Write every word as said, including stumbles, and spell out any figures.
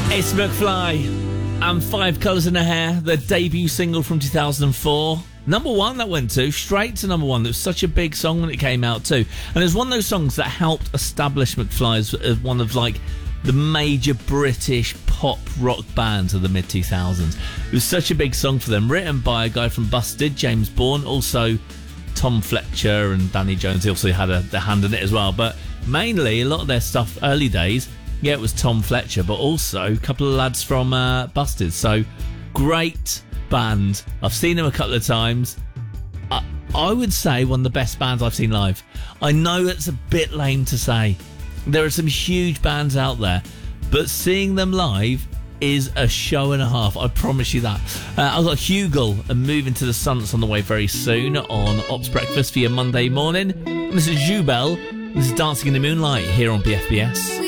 It's McFly and Five Colours in Her Hair, their debut single from two thousand four. Number one that went to, straight to number one. It was such a big song when it came out too. And it was one of those songs that helped establish McFly as, as one of like the major British pop rock bands of the mid two thousands. It was such a big song for them, written by a guy from Busted, James Bourne, also Tom Fletcher and Danny Jones. They also had a, their hand in it as well. But mainly, a lot of their stuff, early days, yeah, it was Tom Fletcher, but also a couple of lads from uh, Busted. So, great band. I've seen them a couple of times. I, I would say one of the best bands I've seen live. I know it's a bit lame to say. There are some huge bands out there, but seeing them live is a show and a half. I promise you that. Uh, I've got Hugel and Moving to the Sun that's on the way very soon on Ops Breakfast for your Monday morning. This is Jubel. This is Dancing in the Moonlight here on B F B S.